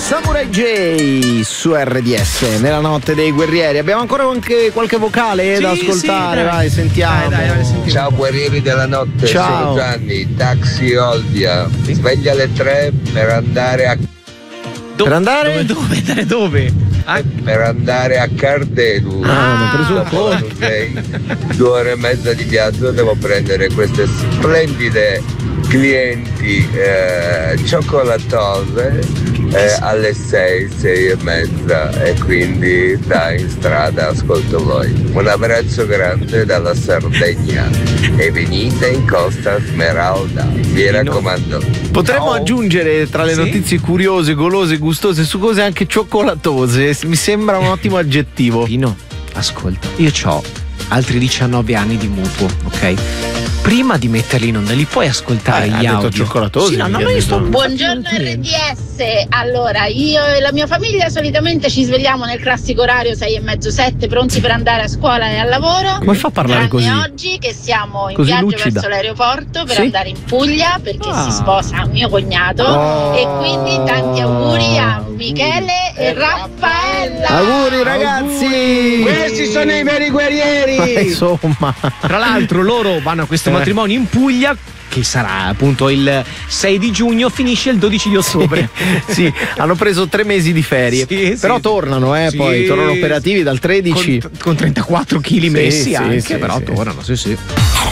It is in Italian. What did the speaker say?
Samurai J su RDS nella notte dei guerrieri. Abbiamo ancora anche qualche vocale da ascoltare, vai, sentiamo. Dai, ciao guerrieri della notte, ciao. sono Gianni, taxi Olbia, sveglia alle 3 per andare a per andare? Dove? Per andare a Cardelu. Ho preso un po'. 2 ore e mezza di viaggio, devo prendere queste splendide clienti cioccolatose alle 6 e mezza, e quindi in strada ascolto voi. Un abbraccio grande dalla Sardegna e venite in Costa Smeralda, mi raccomando. Potremmo aggiungere tra le notizie curiose, golose, gustose, succose anche cioccolatose. Mi sembra un ottimo aggettivo. Pino, ascolta, io ho altri 19 anni di mutuo, ok? Prima di metterli in onda li puoi ascoltare gli audio cioccolatosi. Sì, no, io sto... Buongiorno RDS. Allora, io e la mia famiglia solitamente ci svegliamo nel classico orario 6 e mezzo, 7, pronti per andare a scuola e al lavoro. Come fa a parlare così? Oggi che siamo in così viaggio lucida. verso l'aeroporto per andare in Puglia, perché si sposa mio cognato, e quindi tanti auguri a Michele e Raffaella. Auguri ragazzi! Questi sono i veri guerrieri! Ma insomma, tra l'altro loro vanno a questo matrimonio in Puglia, che sarà appunto il 6 di giugno, finisce il 12 di ottobre. Sì, hanno preso 3 mesi di ferie, però tornano, poi tornano operativi dal 13 con 34 kg messi anche, però tornano, sì.